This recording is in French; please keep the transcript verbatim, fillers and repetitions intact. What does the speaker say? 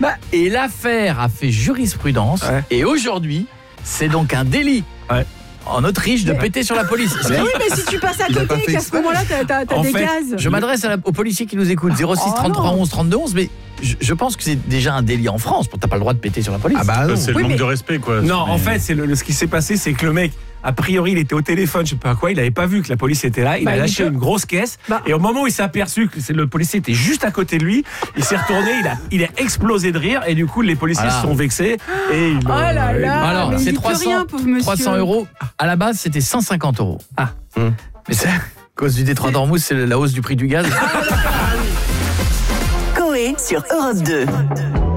Bah. Et l'affaire a fait jurisprudence. Ouais. Et aujourd'hui, c'est donc un délit. Ouais. En Autriche, de Mais- péter sur la police. Mais oui, mais si tu passes à Il a pas côté, fait qu'à ce exprès. moment-là, t'as, t'as, t'as En des fait, cases. Je m'adresse à la- aux policiers qui nous écoutent. zéro six Oh trente-trois non. onze trente-deux onze. Mais je, je pense que c'est déjà un délit en France. T'as pas le droit de péter sur la police. Ah bah non. C'est le Oui, manque mais- de respect, quoi. Non, Mais- en fait, c'est le, le- ce qui s'est passé, c'est que le mec, a priori, il était au téléphone, je sais pas quoi, il avait pas vu que la police était là, il Bah, a il lâché peut- une grosse caisse, Bah. et au moment où il s'est aperçu que c'est- le policier était juste à côté de lui, il s'est retourné, il a, il a explosé de rire, et du coup, les policiers Voilà. se sont vexés, et ils Oh l'ont- là ils l'ont- là, Alors, mais c'est il dit trois plus cents, rien, pauvre monsieur. trois cents euros. À la base, c'était cent cinquante euros. Ah. Hum. Mais c'est à cause du détroit d'Ormuz, c'est la hausse du prix du gaz. Coé sur Europe deux.